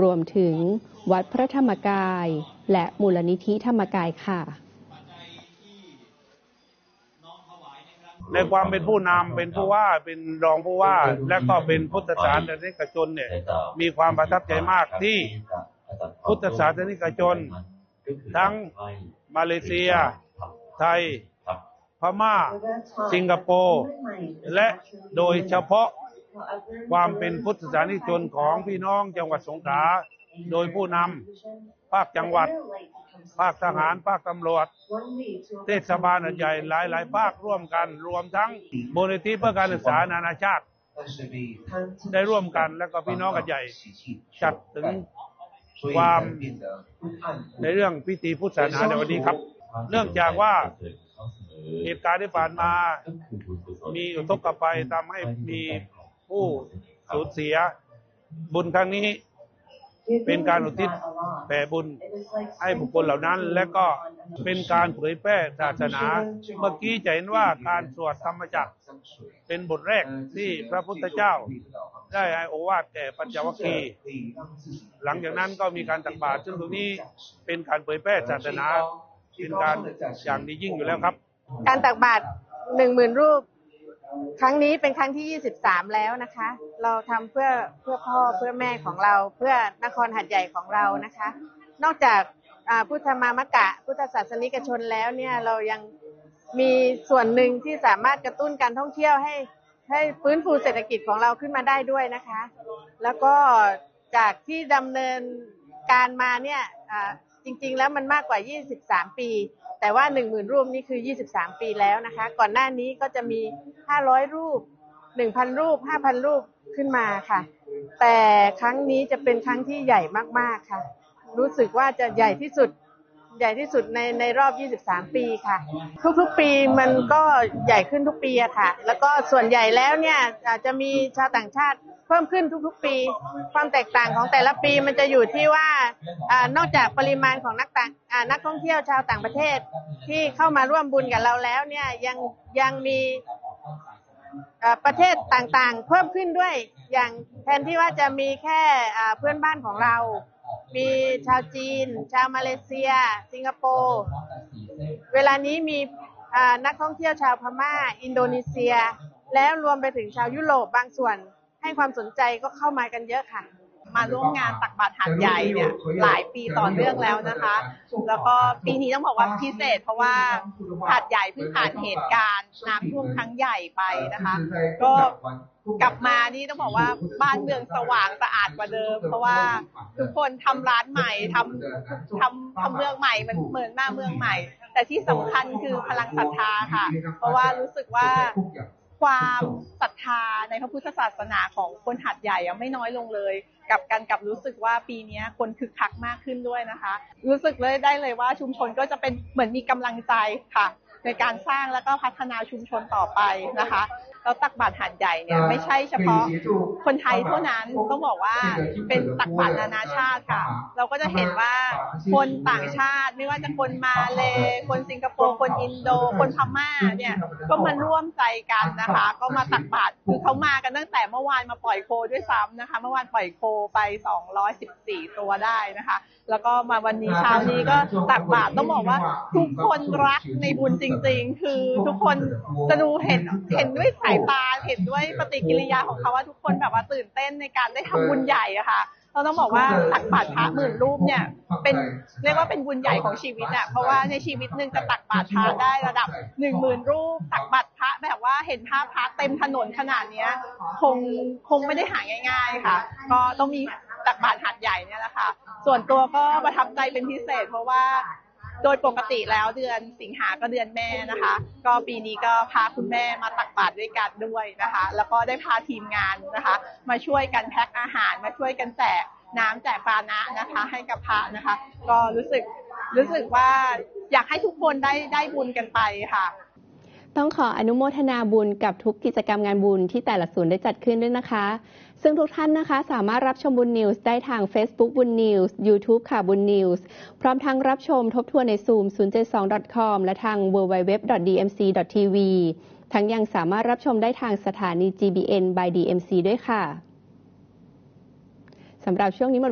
รวมถึงวัดพระธรรมกายและมูลนิธิธรรมกายค่ะในความเป็นผู้นำเป็นผู้ว่าเป็นรองผู้ว่าและก็เป็นพุทธศาสนิกชนเนี่ยมีความประทับใจมากที่พุทธศาสนิกชนทั้งมาเลเซียไทยพม่าสิงคโปร์และโดยเฉพาะความเป็นพุทธศาสนิกชนของพี่น้องจังหวัดสงขลาโดยผู้นำภาคจังหวัดภาคทหารภาคตำรวจเทศบาลใหญ่หลายภาคร่วมกันรวมทั้งมูลนิธิเพื่อการศึกษานานาชาติได้ร่วมกันแล้วก็พี่น้องกันใหญ่จัดถึงความในเรื่องพิธีพุทธศาสนาในวันนี้ครับเนื่องจากว่าเหตุการณ์ที่ผ่านมามีอุทกภัยทำให้มีผู้สูญเสียบุญครั้งนี้เป็นการอุทิศแผ่บุญให้บุคคลเหล่านั้นและก็เป็นการเผยแพร่ศาสนาเมื่อกี้จะเห็นว่าการสวดธรรมจักรเป็นบทแรกที่พระพุทธเจ้าได้ให้โอวาทแก่ปัญจวัคคีย์หลังจากนั้นก็มีการตักบาตรซึ่งตรงนี้เป็นการเผยแพร่ศาสนาเป็นการอย่างดียิ่งอยู่แล้วครับการตักบาตร 10,000 รูปครั้งนี้เป็นครั้งที่23แล้วนะคะเราทำเพื่อพ่อเพื่อแม่ของเราเพื่อนครหาดใหญ่ของเรานะคะนอกจากพุทธมามกะพุทธศาสนิกชนแล้วเนี่ยเรายังมีส่วนหนึ่งที่สามารถกระตุ้นการท่องเที่ยวให้ฟื้นฟูเศรษฐกิจของเราขึ้นมาได้ด้วยนะคะแล้วก็จากที่ดำเนินการมาเนี่ยจริงๆแล้วมันมากกว่า23ปีแต่ว่า 10,000 รูปนี่คือ23ปีแล้วนะคะก่อนหน้านี้ก็จะมี500รูป 1,000 รูป 5,000 รูปขึ้นมาค่ะแต่ครั้งนี้จะเป็นครั้งที่ใหญ่มากๆค่ะรู้สึกว่าจะใหญ่ที่สุดในรอบ23ปีค่ะทุกๆปีมันก็ใหญ่ขึ้นทุกปีอะค่ะแล้วก็ส่วนใหญ่แล้วเนี่ยจะมีชาวต่างชาติเพิ่มขึ้นทุกๆปีความแตกต่างของแต่ละปีมันจะอยู่ที่ว่านอกจากปริมาณของนักท่องเที่ยวชาวต่างประเทศที่เข้ามาร่วมบุญกับเราแล้วเนี่ยยังมีประเทศต่างๆเพิ่มขึ้นด้วยอย่างแทนที่ว่าจะมีแค่เพื่อนบ้านของเรามีชาวจีนชาวมาเลเซียสิงคโปร์เวลานี้มีนักท่องเที่ยวชาวพม่าอินโดนีเซียแล้วรวมไปถึงชาวยุโรปบางส่วนให้ความสนใจก็เข้ามากันเยอะค่ะมาร่วมงานตักบาตรหาดใหญ่เนี่ยหลายปีต่อเนื่องแล้วนะคะแล้วก็ปีนี้ต้องบอกว่าพิเศษเพราะว่าหาดใหญ่เพิ่งผ่านเหตุการณ์น้ำท่วมครั้งใหญ่ไปนะคะก็กลับมานี่ต้องบอกว่าบ้านเมืองสว่างสะอาดกว่าเดิมเพราะว่าทุกคนทำร้านใหม่ทำเมืองใหม่มันเหมือนมาเมืองใหม่แต่ที่สำคัญคือพลังศรัทธาค่ะเพราะว่ารู้สึกว่าความศรัทธาในพระพุทธศาสนาของคนหาดใหญ่ไม่น้อยลงเลยกับรู้สึกว่าปีนี้คนคึกคักมากขึ้นด้วยนะคะรู้สึกเลยได้เลยว่าชุมชนก็จะเป็นเหมือนมีกำลังใจค่ะในการสร้างแล้วก็พัฒนาชุมชนต่อไปนะคะแล้วตักบาตรหาดใหญ่เนี่ยไม่ใช่เฉพาะคนไทยเท่านั้นต้องบอกว่าเป็นตักบาตรนานาชาติค่ะเราก็จะเห็นว่าคนต่างชาติไม่ว่าจะคนมาเลคนสิงคโปร์คนอินโดคนพม่าเนี่ยก็มาร่วมใจกันนะคะก็มาตักบาตรคือเขามากันตั้งแต่เมื่อวานมาปล่อยโคด้วยซ้ำนะคะเมื่อวานปล่อยโคไป214ตัวได้นะคะแล้วก็มาวันนี้เช้านี้ก็ตักบาตรต้องบอกว่าทุกคนรักในบุญจริงๆคือทุกคนจะดูเห็นด้วยสายตาเห็นด้วยปฏิกิริยาของเขาว่าทุกคนแบบว่าตื่นเต้นในการได้ทำบุญใหญ่อะค่ะเราต้องบอกว่าตักบาตรพระ10,000 รูปเนี่ยเป็นเรียกว่าเป็นบุญใหญ่ของชีวิตอะเพราะว่าในชีวิตหนึ่งจะตักบาตรพระได้ระดับ 10,000 รูปตักบาตรพระแบบว่าเห็นภาพพระเต็มถนนขนาดนี้คงไม่ได้หาง่ายๆค่ะก็ต้องมีตักบาตรหาดใหญ่เนี่ยแหละค่ะส่วนตัวก็ประทับใจเป็นพิเศษเพราะว่าโดยปกติแล้วเดือนสิงหาก็เดือนแม่นะคะก็ปีนี้ก็พาคุณแม่มาตักบาตรด้วยกันด้วยนะคะแล้วก็ได้พาทีมงานนะคะมาช่วยกันแพ็คอาหารมาช่วยกันแจกน้ำแจกปานะนะคะให้กับพระนะคะก็รู้สึกว่าอยากให้ทุกคนได้บุญกันไปค่ะต้องขออนุโมทนาบุญกับทุกกิจกรรมงานบุญที่แต่ละศูนย์ได้จัดขึ้นด้วยนะคะซึ่งทุกท่านนะคะสามารถรับชมบุญนิวส์ได้ทาง Facebook บุญนิวส์ YouTube ค่ะบุญนิวส์พร้อมทั้งรับชมทบทวนใน Zoom 072.com และทาง www.dmc.tv ทั้งยังสามารถรับชมได้ทางสถานี GBN by DMC ด้วยค่ะสำหรับช่วงนี้